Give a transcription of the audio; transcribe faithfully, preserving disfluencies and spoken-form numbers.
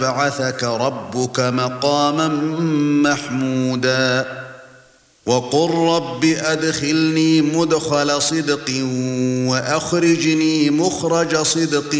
يبعثك ربك مقاما محمودا وقل رب أدخلني مدخل صدق وأخرجني مخرج صدق